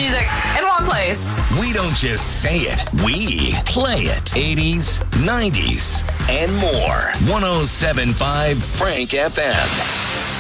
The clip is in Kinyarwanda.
music in one place. We don't just say it, we play it. 80s, 90s, and more. 107.5 Frank FM.